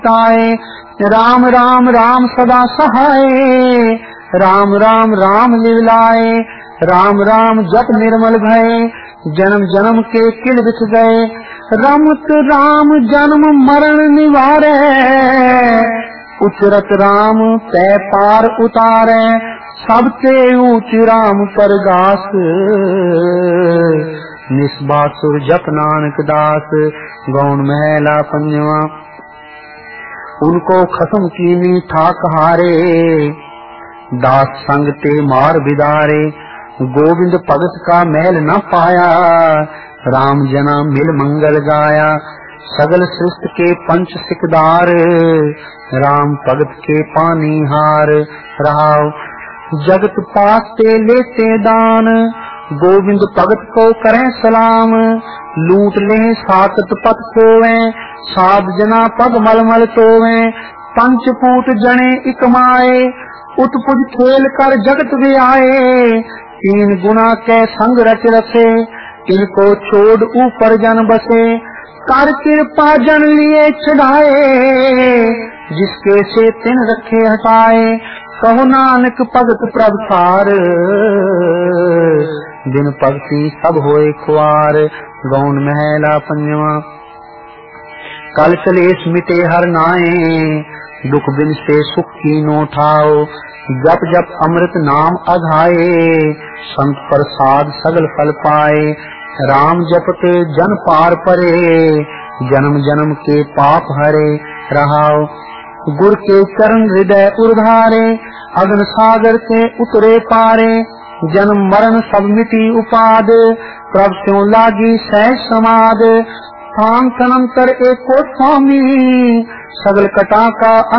ताए। राम राम राम सदा सहाय, राम राम राम लिवलाए। राम राम जप निर्मल भय, जन्म जन्म के किल बिछ गए। रमत राम जन्म मरण निवारे, उचरत राम तै पार उतारे। सबते ऊच राम परगास, निस्बासुर जप नानक दास। गौण महला पंजवा। उनको खसम कीनी ठाक हारे, दास संग ते मार बिदारे। गोविंद भगत का मैल न पाया, राम जना मिल मंगल गाया। सगल सृष्टि के पंच सिकदार, राम भगत के पानी हार। राव जगत पास ते लेते दान, गोविंद भगत को करें सलाम। लूट ले साकत पत खोवे, साध जना पग मल मल तोवे। पंचपूत जने इक माए, उत्पुज खेल कर जगत भी आए। तीन गुना के संग रच रखे, इनको छोड़ ऊपर जन बसे। कर कृपा जन लिए चढ़ाए, जिसके से तिन रखे हटाए। कहो नानक भगत प्रभ सार, दिन भगति सब होए खुआर। गौण महला पंजवा। कल कलेश मिटे हर नाए, दुख बिन से सुख की नो ठाओ। जप जप अमृत नाम अघाए, संत प्रसाद सगल फल पाए। राम जपत जन पार परे, जन्म जन्म के पाप हरे। रहाओ गुर के चरण हृदय उर्धारे, अगन सागर से उतरे पारे। जन्म मरण सब मिटी उपाद, प्रभ स्यों लागी सहज समाद। सांख अनंतर एको स्वामी, सगल कटा का